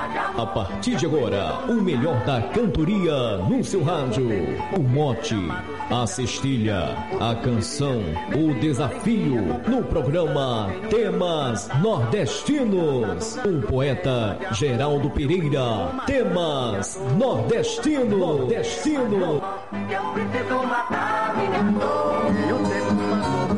A partir de agora, o melhor da cantoria no seu rádio. O mote, a cestilha, a canção, o desafio no programa Temas Nordestinos. O poeta Geraldo Pereira. Temas Nordestinos. Eu preciso matar minha dor.